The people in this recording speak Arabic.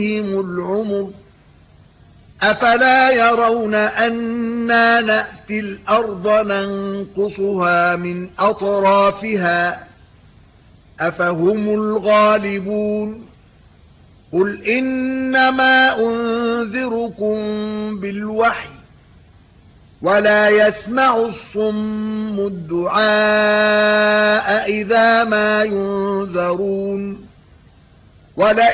العمر أفلا يرون أنا نأتي الأرض ننقصها من أطرافها أفهم الغالبون قل إنما أنذركم بالوحي ولا يسمع الصم الدعاء إذا ما ينذرون